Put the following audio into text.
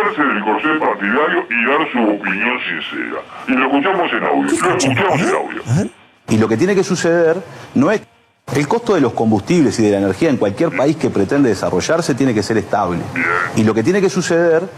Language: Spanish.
liberarse del corsé partidario y dar su opinión sincera. Y lo escuchamos en audio. Lo escuchamos en audio. Y lo que tiene que suceder no es... El costo de los combustibles y de la energía en cualquier país que pretende desarrollarse tiene que ser estable. Y lo que tiene que suceder